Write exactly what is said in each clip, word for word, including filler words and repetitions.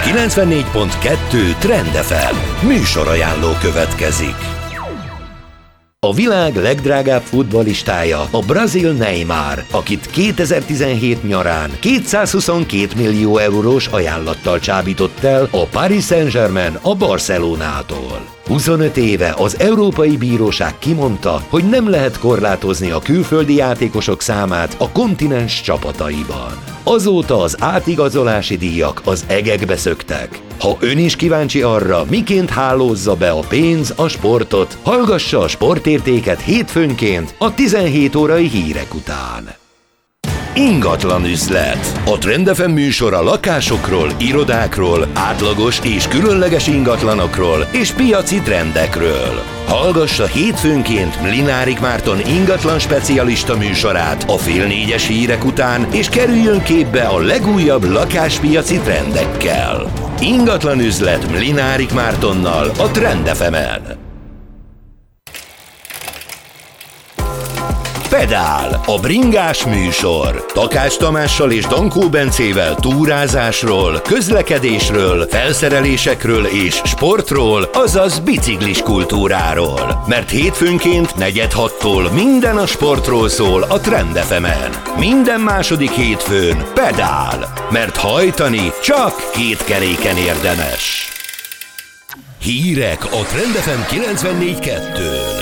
kilencvennégy pont kettő Trend ef em műsorajánló következik. A világ legdrágább futballistája a brazil Neymar, akit kétezer-tizenhét nyarán kétszázhuszonkét millió eurós ajánlattal csábított el a Paris Saint-Germain a Barcelonától. huszonöt éve az Európai Bíróság kimondta, hogy nem lehet korlátozni a külföldi játékosok számát a kontinens csapataiban. Azóta az átigazolási díjak az egekbe szöktek. Ha ön is kíváncsi arra, miként hálózza be a pénz a sportot, hallgassa a Sportértéket hétfőnként a tizenhét órai hírek után. Ingatlan üzlet. A Trend ef em műsor a lakásokról, irodákról, átlagos és különleges ingatlanokról és piaci trendekről. Hallgassa hétfőnként Mlinárik Márton ingatlan specialista műsorát a fél négyes hírek után, és kerüljön képbe a legújabb lakáspiaci trendekkel. Ingatlan üzlet Mlinárik Mártonnal a Trend ef emen. Pedál, a bringás műsor. Takács Tamással és Dankó Bencével túrázásról, közlekedésről, felszerelésekről és sportról, azaz biciklis kultúráról. Mert hétfőnként negyed hattól minden a sportról szól a Trend ef emen. Minden második hétfőn pedál, mert hajtani csak két keréken érdemes. Hírek a Trend ef em kilencvennégy pont kettőn.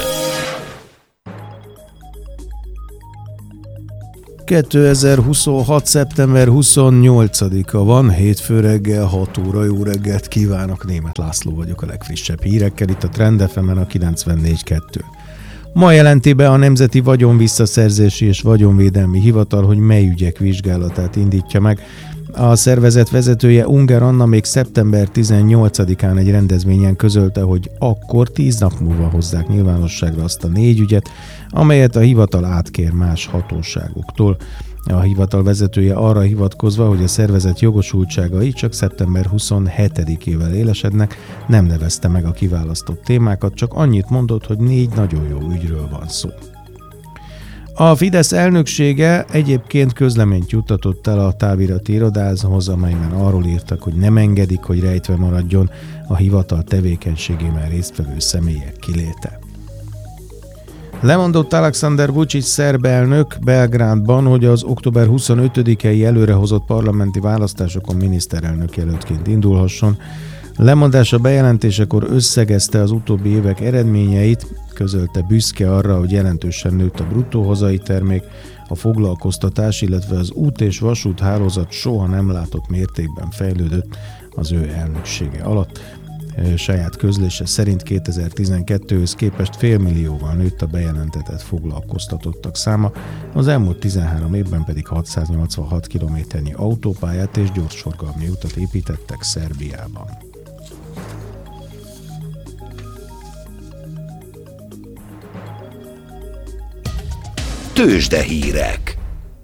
kétezer-huszonhat. szeptember huszonnyolcadika van, hétfő reggel, hat óra, jó reggelt kívánok, Németh László vagyok a legfrissebb hírekkel itt a Trend ef emen a kilencvennégy pont kettő. Ma jelenti be a Nemzeti Vagyonvisszaszerzési és Vagyonvédelmi Hivatal, hogy mely ügyek vizsgálatát indítja meg. A szervezet vezetője, Unger Anna még szeptember tizennyolcadikán egy rendezvényen közölte, hogy akkor tíz nap múlva hozzák nyilvánosságra azt a négy ügyet, amelyet a hivatal átkér más hatóságoktól. A hivatal vezetője arra hivatkozva, hogy a szervezet jogosultságai csak szeptember huszonhetedikével élesednek, nem nevezte meg a kiválasztott témákat, csak annyit mondott, hogy négy nagyon jó ügyről van szó. A Fidesz elnöksége egyébként közleményt juttatott el a távirati irodához, amelyben arról írtak, hogy nem engedik, hogy rejtve maradjon a hivatal tevékenységében résztvevő személyek kiléte. Lemondott Alexander Vučić szerb elnök Belgrádban, hogy az október huszonötödikei előrehozott parlamenti választásokon miniszterelnök jelöltként indulhasson. Lemondása bejelentésekor összegezte az utóbbi évek eredményeit, közölte büszke arra, hogy jelentősen nőtt a bruttó hazai termék, a foglalkoztatás, illetve az út- és vasúthálózat soha nem látott mértékben fejlődött az ő elnöksége alatt. Saját közlése szerint kétezer-tizenkettőhöz képest félmillióval nőtt a bejelentetett foglalkoztatottak száma, az elmúlt tizenhárom évben pedig hatszáznyolcvanhat kilométernyi autópályát és gyorsforgalmi utat építettek Szerbiában. Tőzsdehírek.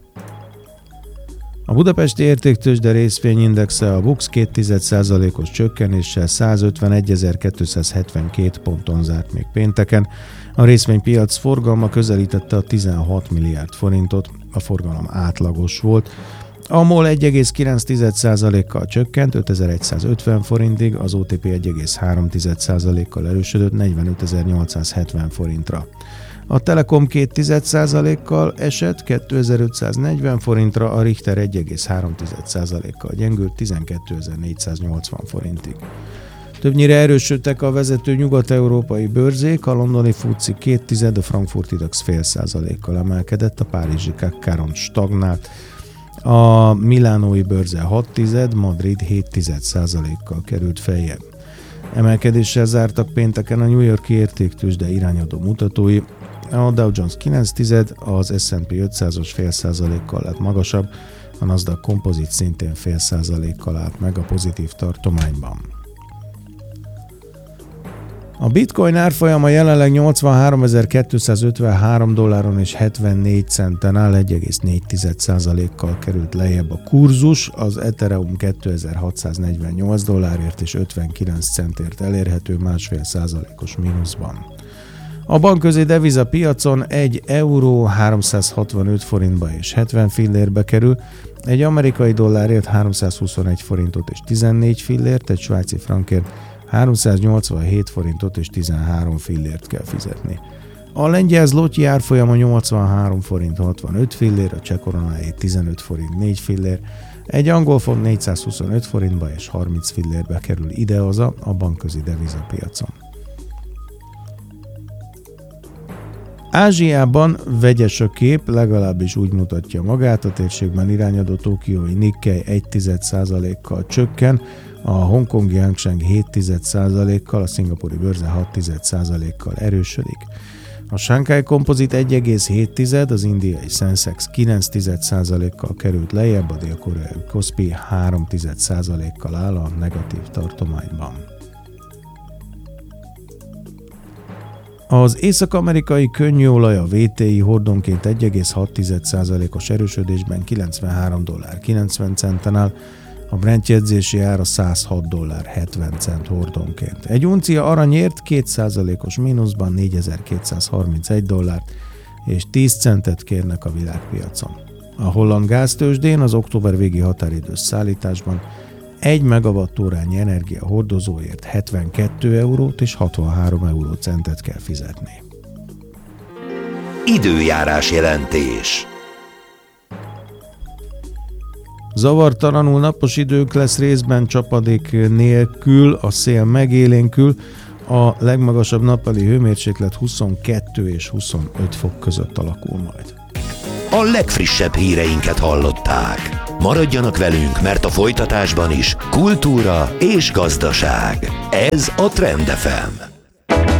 A budapesti értéktőzsde részvényindexe a BUX két egész egy százalékos csökkenéssel százötvenegyezer-kétszázhetvenkét ponton zárt még pénteken. A részvénypiac forgalma közelítette a tizenhat milliárd forintot, a forgalom átlagos volt. A MOL egy egész kilenc százalékkal csökkent ötezer-százötven forintig, az o té pé egy egész három százalékkal erősödött negyvenötezer-nyolcszázhetven forintra. A Telekom két egész egy százalékkal esett kétezer-ötszáznegyven forintra, a Richter egy egész három százalékkal gyengült tizenkétezer-négyszáznyolcvan forintig. Többnyire erősödtek a vezető nyugat-európai bőrzék, a londoni FTSE két tized, a frankfurti DAX fél százalékkal emelkedett, a párizsi CAC negyven stagnált, a milánói bőrze hat tized, Madrid hét tized százalékkal került feljebb. Emelkedéssel zártak pénteken a New York-i értéktőzsde irányadó mutatói, a Dow Jones kilenc tized, az es and pé ötszázas fél százalékkal lett magasabb, a Nasdaq Composite szintén fél százalékkal állt meg a pozitív tartományban. A bitcoin árfolyama jelenleg nyolcvanháromezer-kétszázötvenhárom dolláron és hetvennégy centen áll, egy egész négy százalékkal került lejjebb a kurzus, az Ethereum kétezer-hatszáznegyvennyolc dollárért és ötvenkilenc centért elérhető, másfél százalékos mínuszban. A bankközi devizapiacon egy euró háromszázhatvanöt forintba és hetven fillérbe kerül, egy amerikai dollárért háromszázhuszonegy forintot és tizennégy fillért, egy svájci frankért háromszáznyolcvanhét forintot és tizenhárom fillért kell fizetni. A lengyel zloty árfolyama nyolcvanhárom forint hatvanöt fillér, a cseh koronáé tizenöt forint négy fillér, egy angol font négyszázhuszonöt forintba és harminc fillérbe kerül idehaza a bankközi devizapiacon. Ázsiában vegyes a kép, legalábbis úgy mutatja magát, a térségben irányadó tokiói Nikkei egy egész egy százalékkal csökken, a hongkongi Hang Seng hét egész egy százalékkal, a szingapúri bőrze hat egész egy százalékkal erősödik. A Shanghai Composite egy egész hét, az indiai Sensex kilenc egész egy százalékkal került lejjebb, a dél-koreai Kospi három egész egy százalékkal áll a negatív tartományban. Az észak-amerikai könnyűolaj a vé té i hordonként egy egész hat százalékos erősödésben kilencvenhárom dollár kilencven centen áll, a Brent jegyzési ára száz hat dollár hetven cent hordonként. Egy uncia aranyért két százalékos mínuszban négyezer-kétszázharmincegy dollárt és tíz centet kérnek a világpiacon. A holland gáztőzsdén az október végi határidős szállításban egy megawattórányi energia hordozóért hetvenkét eurót és hatvanhárom eurócentet kell fizetni. Időjárás jelentés. Zavartalanul napos időnk lesz, részben csapadék nélkül, a szél megélénkül, a legmagasabb nappali hőmérséklet huszonkettő és huszonöt fok között alakul majd. A legfrissebb híreinket hallották. Maradjanak velünk, mert a folytatásban is kultúra és gazdaság. Ez a Trend ef em.